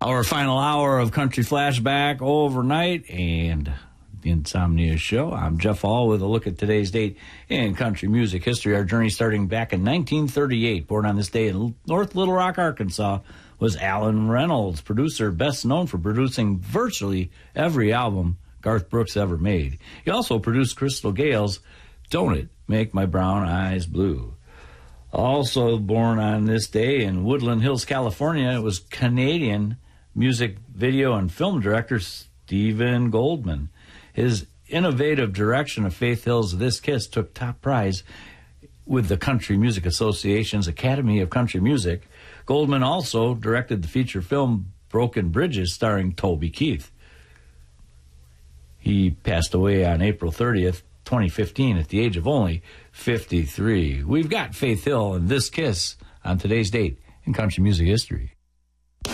Our final hour of Country Flashback overnight and the Insomnia Show. I'm Jeff Hall with a look at today's date in country music history. Our journey starting back in 1938. Born on this day in North Little Rock, Arkansas, was Alan Reynolds, producer best known for producing virtually every album Garth Brooks ever made. He also produced Crystal Gayle's Don't It Make My Brown Eyes Blue. Also born on this day in Woodland Hills, California, it was Canadian music video and film director Stephen Goldman. His innovative direction of Faith Hill's This Kiss took top prize with the Country Music Association's Academy of Country Music. Goldman also directed the feature film Broken Bridges starring Toby Keith. He passed away on April 30th, 2015 at the age of only 53. We've got Faith Hill and This Kiss on today's date in country music history.